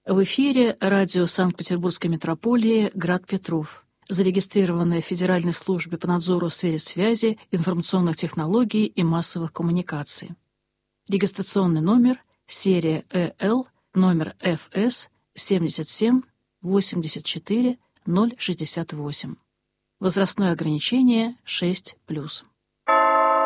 В эфире радио Санкт-Петербургской метрополии «Град Петров», зарегистрированное в Федеральной службе по надзору в сфере связи, информационных технологий и массовых коммуникаций. Регистрационный номер, серия ЭЛ, номер ФС 77 84 068. Возрастное ограничение 6+.